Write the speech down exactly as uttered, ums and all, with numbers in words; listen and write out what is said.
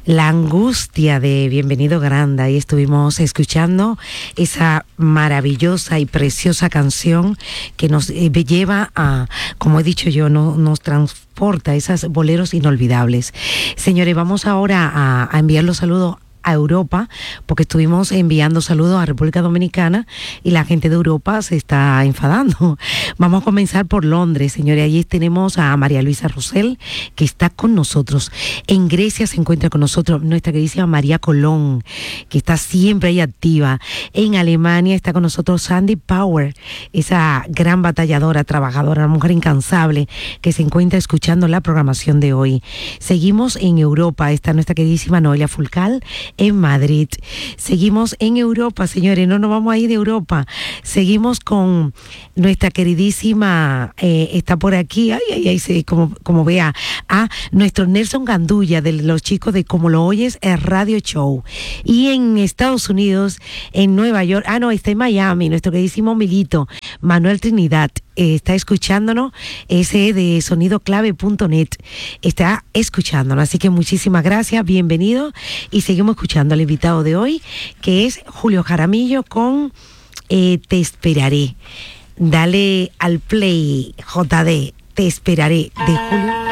La angustia de Bienvenido Granda, y estuvimos escuchando esa maravillosa y preciosa canción que nos eh, lleva a, como he dicho yo, no, nos transporta a esos boleros inolvidables. Señores, vamos ahora a, a enviar los saludos a Europa, porque estuvimos enviando saludos a República Dominicana y la gente de Europa se está enfadando. Vamos a comenzar por Londres, señores. Allí tenemos a María Luisa Rosell, que está con nosotros. En Grecia se encuentra con nosotros nuestra queridísima María Colón, que está siempre ahí activa. En Alemania está con nosotros Sandy Power, esa gran batalladora, trabajadora, una mujer incansable que se encuentra escuchando la programación de hoy. Seguimos en Europa, está nuestra queridísima Noelia Fulcal en Madrid. Seguimos en Europa, señores, no nos vamos a ir de Europa. Seguimos con nuestra queridísima, eh, está por aquí, ay, ay, ay, sí, como, como vea, a nuestro Nelson Gandulla, de los chicos de Como Lo Oyes, el Radio Show. Y en Estados Unidos, en Nueva York, ah, no, está en Miami, nuestro queridísimo Milito, Manuel Trinidad. Eh, está escuchándonos, ese de sonido clave punto net, está escuchándonos, así que muchísimas gracias, bienvenido, y seguimos escuchando al invitado de hoy, que es Julio Jaramillo con eh, Te Esperaré. Dale al play, J D, Te Esperaré, de Julio.